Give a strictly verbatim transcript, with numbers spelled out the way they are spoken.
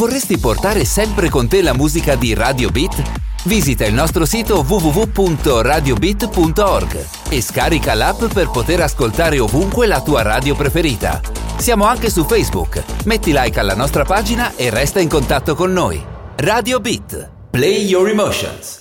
Vorresti portare sempre con te la musica di Radio Beat? Visita il nostro sito w w w punto radio beat punto org e scarica l'app per poter ascoltare ovunque la tua radio preferita. Siamo anche su Facebook. Metti like alla nostra pagina e resta in contatto con noi. Radio Beat. Play your emotions.